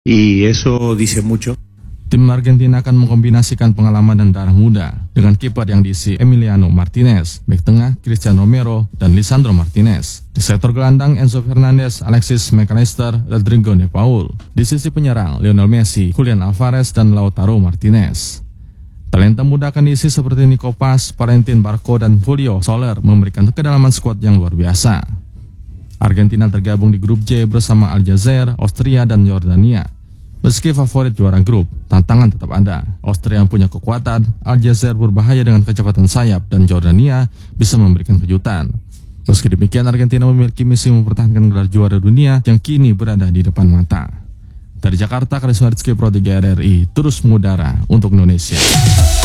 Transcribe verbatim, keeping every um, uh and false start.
Y eso dice mucho. Tim Argentina akan mengkombinasikan pengalaman dan darah muda dengan kiper yang diisi Emiliano Martinez, bek tengah Cristiano Romero, dan Lisandro Martinez. Di sektor gelandang Enzo Fernandez, Alexis McAllister, Rodrigo De Paul. Di sisi penyerang Lionel Messi, Julian Alvarez, dan Lautaro Martinez. Talenta muda akan diisi seperti Nico Paz, Valentin Barco, dan Julio Soler memberikan kedalaman skuad yang luar biasa. Argentina tergabung di grup J bersama Aljazair, Austria, dan Yordania. Meski favorit juara grup, tantangan tetap ada. Austria yang punya kekuatan, Aljazair berbahaya dengan kecepatan sayap, dan Jordania bisa memberikan kejutan. Meski demikian, Argentina memiliki misi mempertahankan gelar juara dunia yang kini berada di depan mata. Dari Jakarta, Karisma Rizky Pro tiga R R I terus mengudara untuk Indonesia.